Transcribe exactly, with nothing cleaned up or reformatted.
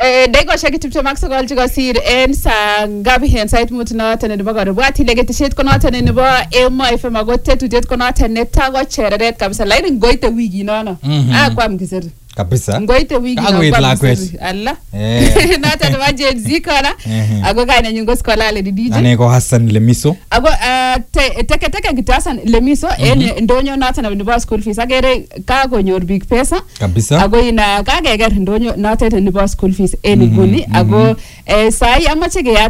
Eh dakikoshek tiptem ak sokol chekosir en saa ngapi en sait mut noton nebo korubwat ile ketesiet ko noton nebo Emo F M ako tetutiet ko noton netago chereret kabisa lakini ngoite wiki nono akwam kiseri kabisa ngoite wiki nono alla noton nebo Gen Z kora ako kainenyin ko Skolale D J ane ko Hassan Lemiso ako teke teke kito Hassan Lemiso en ndonyo noton nebo school fees agere kakonyor big pesa kabisa ako ina kakeker ndonyo noton nebo school fees en nguni ako sai amache ke